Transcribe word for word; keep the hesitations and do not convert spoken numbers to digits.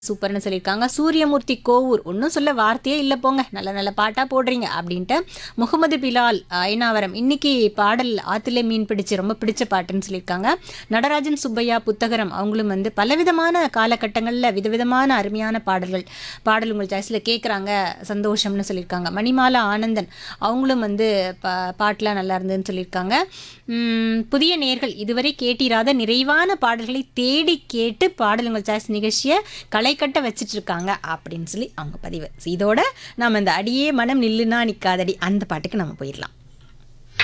சூப்பர்னு சொல்லியிருக்காங்க. சூரியமூர்த்தி கோவூர் ஒன்றும் சொல்ல வார்த்தையே இல்லை போங்க, நல்ல நல்ல பாட்டாக போடுறீங்க அப்படின்ட்டு. முகமது பிலால் ஐநாவரம் இன்னைக்கு பாடல் ஆற்றுல மீன் பிடிச்சு ரொம்ப பிடிச்ச பாட்டுன்னு சொல்லியிருக்காங்க. நடராஜன் சுப்பையா புத்தகரம் அவங்களும் வந்து பலவிதமான காலகட்டங்களில் விதவிதமான அருமையான பாடல்கள் பாடல் உங்கள் சாய்ஸில் கேட்குறாங்க, சந்தோஷம்னு சொல்லியிருக்காங்க. மணிமாலா ஆனந்தன் அவங்களும் வந்து பா பாட்டெலாம் நல்லா இருந்ததுன்னு சொல்லியிருக்காங்க. புதிய நேர்கள் இதுவரை கேட்டிராத நிறைவான பாடல்களை தேடி கேட்டு பாடல் உங்கள் சாய்ஸ் நிகழ்ச்சியை களை கட்ட வச்சிட்டு இருக்காங்க அப்படின்னு சொல்லி அவங்க பதிவு. இதோட நம்ம இந்த அடியே மனம் நில்லுனா நிக்காதடி அந்த பாட்டுக்கு நம்ம போயிடலாம்.